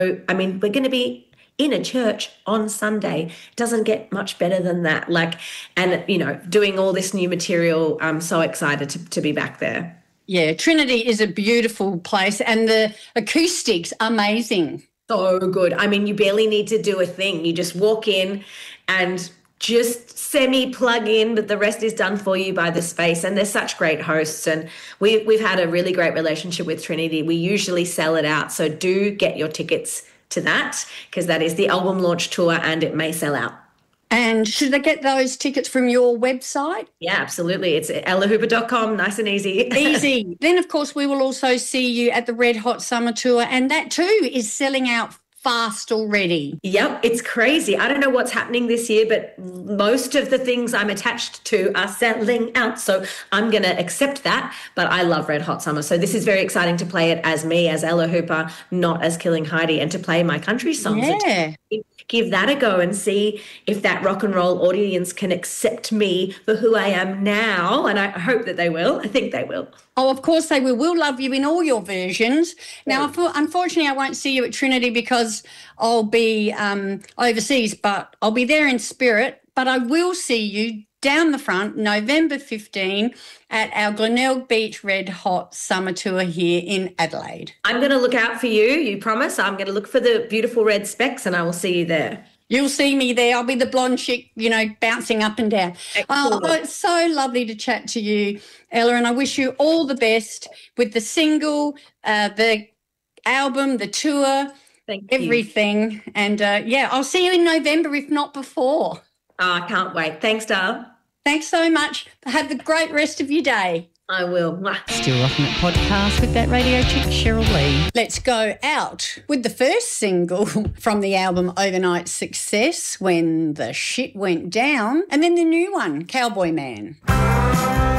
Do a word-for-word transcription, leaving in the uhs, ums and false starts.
I mean, we're going to be in a church on Sunday. Doesn't get much better than that. Like, and, you know, doing all this new material, I'm so excited to, to be back there. Yeah, Trinity is a beautiful place and the acoustics amazing. So good. I mean, you barely need to do a thing. You just walk in and just semi-plug in, but the rest is done for you by the space. And they're such great hosts. And we, we've had a really great relationship with Trinity. We usually sell it out. So do get your tickets to that, because that is the album launch tour and it may sell out. And should they get those tickets from your website? Yeah, absolutely. It's ella hooper dot com, nice and easy. Easy. Then, of course, we will also see you at the Red Hot Summer Tour, and that too is selling out fast already. Yep, it's crazy. I don't know what's happening this year, but most of the things I'm attached to are selling out. So I'm going to accept that. But I love Red Hot Summer. So this is very exciting to play it as me, as Ella Hooper, not as Killing Heidi, and to play my country songs. Yeah. Give that a go and see if that rock and roll audience can accept me for who I am now. And I hope that they will. I think they will. Oh, of course they will. We'll love you in all your versions. Now, unfortunately, I won't see you at Trinity because I'll be um, overseas, but I'll be there in spirit. But I will see you down the front, November fifteenth, at our Glenelg Beach Red Hot Summer Tour here in Adelaide. I'm going to look out for you, you promise. I'm going to look for the beautiful red specs and I will see you there. You'll see me there. I'll be the blonde chick, you know, bouncing up and down. Oh, it's so lovely to chat to you, Ella, and I wish you all the best with the single, uh, the album, the tour, Thank everything. You. And, uh, yeah, I'll see you in November, if not before. Oh, I can't wait. Thanks, Dale. Thanks so much. Have a great rest of your day. I will. Still Rocking It podcast with that radio chick, Cheryl Lee. Let's go out with the first single from the album Overnight Success, When the Shit Went Down, and then the new one, Cowboy Man.